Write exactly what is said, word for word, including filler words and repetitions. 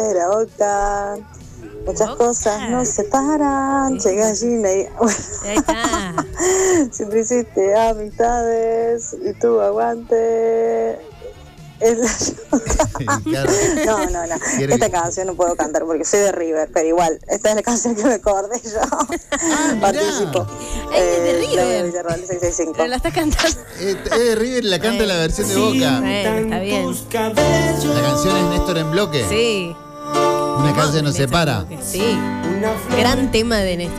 la boca. Muchas Boca. cosas no se paran. Sí. Che gallina y... Ahí está. Siempre hiciste amistades y tu aguante es la Claro. No, no, no. Quiere- Esta canción no puedo cantar porque soy de River, pero igual, esta es la canción que me acordé yo. Ah, mirá. Participo. Ay, es de Eh, River. Claudia Villarreal, seiscientos sesenta y cinco. Pero la estás cantando. Eh, es de River, la canta la versión de Boca. Bueno, está bien. La canción es Néstor en bloque. Sí. Una calle nos separa. Sí. Gran tema de Néstor.